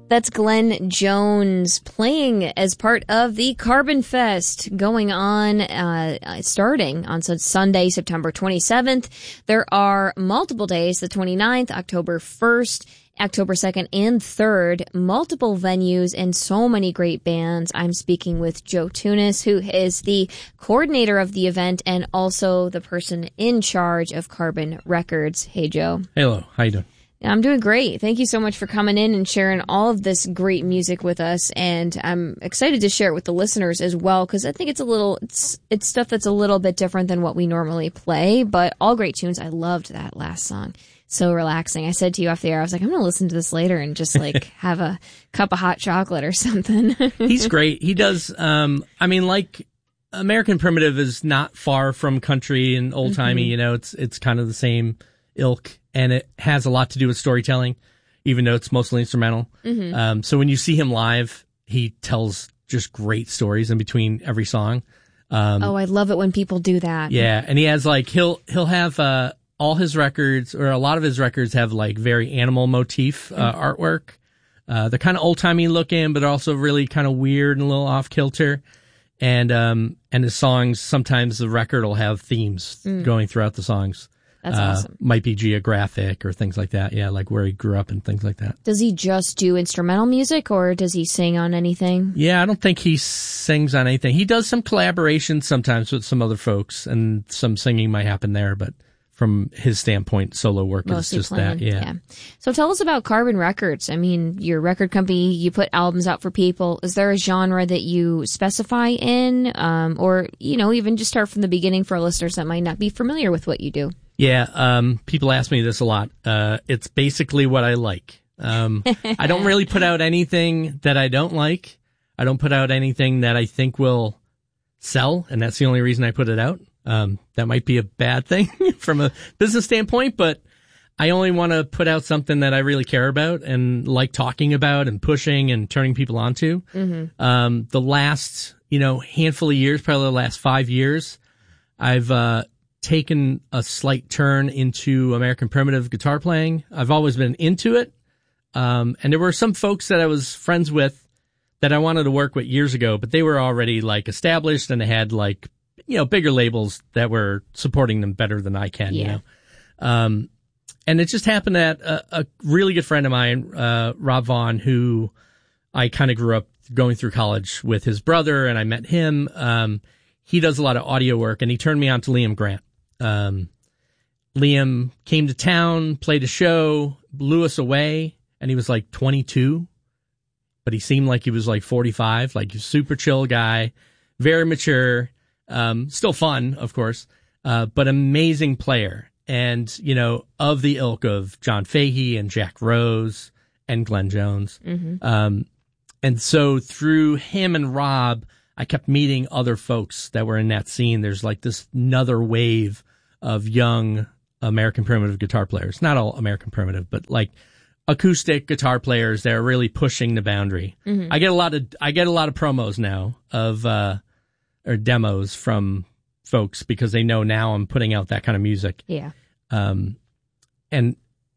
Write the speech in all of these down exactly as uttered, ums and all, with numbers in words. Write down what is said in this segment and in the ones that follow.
That's Glenn Jones playing as part of the Carbon Fest going on, uh, starting on Sunday, September twenty-seventh. There are multiple days, the twenty-ninth, October first, October second and third, multiple venues and so many great bands. I'm speaking with Joe Tunis, who is the coordinator of the event and also the person in charge of Carbon Records. Hey, Joe. Hello. How you doing? I'm doing great. Thank you so much for coming in and sharing all of this great music with us. And I'm excited to share it with the listeners as well, because I think it's a little, it's, it's stuff that's a little bit different than what we normally play, but all great tunes. I loved that last song. So relaxing. I said to you off the air, I was like, I'm going to listen to this later and just like have a cup of hot chocolate or something. He's great. He does, um, I mean, like American Primitive is not far from country and old timey, mm-hmm. you know, it's, it's kind of the same ilk. And it has a lot to do with storytelling, even though it's mostly instrumental. Mm-hmm. Um, so when you see him live, he tells just great stories in between every song. Um, oh, I love it when people do that. Yeah, and he has like he'll he'll have uh, all his records, or a lot of his records have like very animal motif uh, mm-hmm. artwork. Uh, they're kind of old timey looking, but also really kind of weird and a little off kilter. And um, and his songs, sometimes the record will have themes mm. going throughout the songs. That's uh, awesome. Might be geographic or things like that. Yeah, like where he grew up and things like that. Does he just do instrumental music, or does he sing on anything? Yeah, I don't think he sings on anything. He does some collaborations sometimes with some other folks, and some singing might happen there, but from his standpoint, solo work Mostly is just playing, that. Yeah. yeah. So tell us about Carbon Records. I mean, your record company, you put albums out for people. Is there a genre that you specify in, um, or, you know, even just start from the beginning for listeners that might not be familiar with what you do? Yeah, um, people ask me this a lot. Uh, it's basically what I like. Um, I don't really put out anything that I don't like. I don't put out anything that I think will sell, and that's the only reason I put it out. Um, that might be a bad thing from a business standpoint, but I only want to put out something that I really care about and like talking about and pushing and turning people onto. Mm-hmm. Um, the last, you know, handful of years, probably the last five years, I've, uh, taken a slight turn into American Primitive guitar playing. I've always been into it. Um, and there were some folks that I was friends with that I wanted to work with years ago, but they were already like established and they had like, you know, bigger labels that were supporting them better than I can, yeah. you know. Um, and it just happened that a, a really good friend of mine, uh, Rob Vaughn, who I kind of grew up going through college with his brother, and I met him. Um, he does a lot of audio work, and he turned me on to Liam Grant. Um, Liam came to town, played a show, blew us away, and he was like twenty-two, but he seemed like he was like forty-five, like a super chill guy, very mature, um, still fun, of course, uh, but amazing player. And, you know, of the ilk of John Fahey and Jack Rose and Glenn Jones. Mm-hmm. Um, and so through him and Rob, I kept meeting other folks that were in that scene. There's like this another wave of young American Primitive guitar players. Not all American Primitive, but like acoustic guitar players that are really pushing the boundary. Mm-hmm. I get a lot of, I get a lot of promos now of, uh, or demos from folks because they know now I'm putting out that kind of music. Yeah. Um, and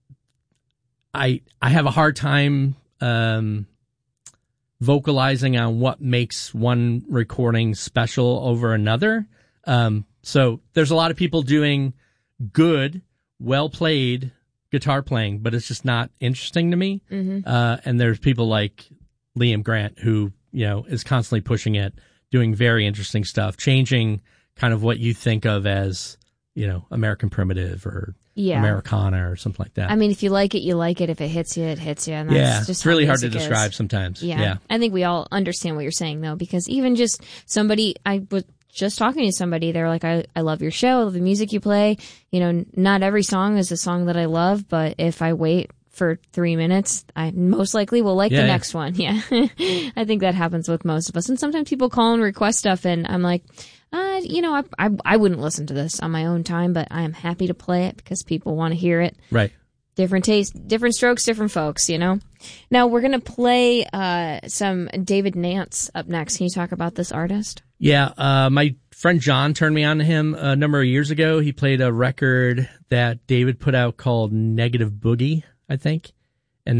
I, I have a hard time, um, vocalizing on what makes one recording special over another. Um, so there's a lot of people doing good, well played guitar playing, but it's just not interesting to me. Mm-hmm. Uh, and there's people like Liam Grant who, you know, is constantly pushing it, doing very interesting stuff, changing kind of what you think of as, you know, American Primitive or yeah. Americana or something like that. I mean, if you like it, you like it. If it hits you, it hits you. And that's yeah, just it's really hard to is. describe sometimes. Yeah. yeah. I think we all understand what you're saying, though, because even just somebody, I was just talking to somebody, they're like, I, I love your show, I love the music you play. You know, not every song is a song that I love, but if I wait for three minutes, I most likely will like yeah, the yeah. next one. Yeah. I think that happens with most of us. And sometimes people call and request stuff, and I'm like, uh, you know, I, I, I wouldn't listen to this on my own time, but I am happy to play it because people want to hear it. Right. Different taste, different strokes, different folks, you know? Now, we're going to play uh, some David Nance up next. Can you talk about this artist? Yeah, uh, my friend John turned me on to him a number of years ago. He played a record that David put out called Negative Boogie, I think. And that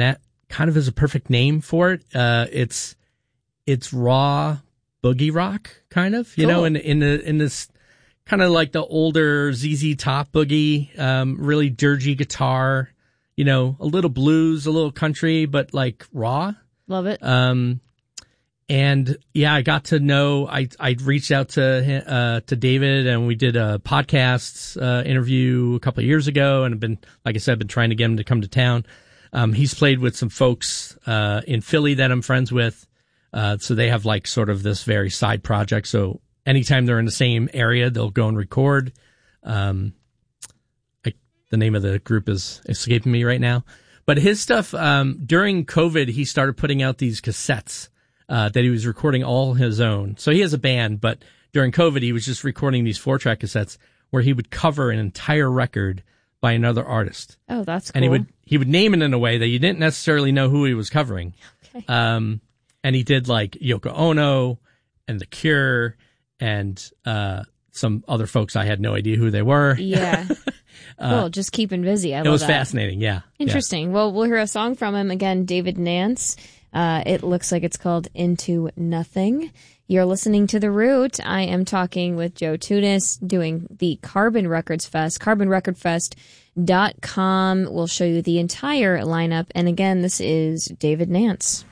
kind of is a perfect name for it. Uh, it's it's raw boogie rock, kind of, you Cool. know, in in the in this kind of like the older Z Z Top boogie, um, really dirgy guitar, you know, a little blues, a little country, but like raw. Love it. Um, and yeah, I got to know, I, I reached out to, hi- uh, to David, and we did a podcast, uh, interview a couple of years ago, and I've been, like I said, been trying to get him to come to town. Um, he's played with some folks, uh, in Philly that I'm friends with. Uh, so they have like sort of this very side project. So anytime they're in the same area, they'll go and record. Um, I, the name of the group is escaping me right now. But his stuff, um, during COVID, he started putting out these cassettes, uh, that he was recording all his own. So he has a band, but during COVID, he was just recording these four track cassettes where he would cover an entire record by another artist. Oh, that's cool. And he would, he would name it in a way that you didn't necessarily know who he was covering. Okay. Um, and he did like Yoko Ono and The Cure and, uh, some other folks I had no idea who they were. Yeah. Cool. Just keeping busy. I It love was that. fascinating. Yeah. Interesting. Well, we'll hear a song from him again, David Nance. Uh, it looks like it's called Into Nothing. You're listening to The Root. I am talking with Joe Tunis doing the Carbon Records Fest, carbon record fest dot com. We'll show you the entire lineup. And again, this is David Nance.